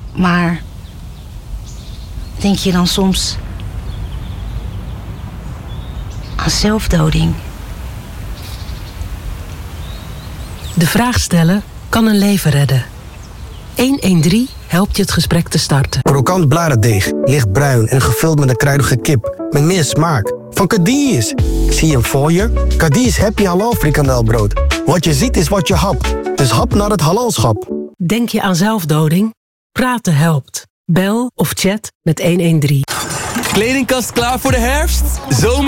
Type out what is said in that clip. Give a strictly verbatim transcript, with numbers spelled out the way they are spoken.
Maar denk je dan soms aan zelfdoding? De vraag stellen kan een leven redden. honderddertien helpt je het gesprek te starten. Krokant bladerdeeg, lichtbruin en gevuld met een kruidige kip. Met meer smaak. Van Cadiz. Zie je hem voor je? Cadiz Happy Halal frikandelbrood. Wat je ziet is wat je hapt. Dus hap naar het halalschap. Denk je aan zelfdoding? Praten helpt. Bel of chat met honderddertien. Kledingkast klaar voor de herfst? Zomer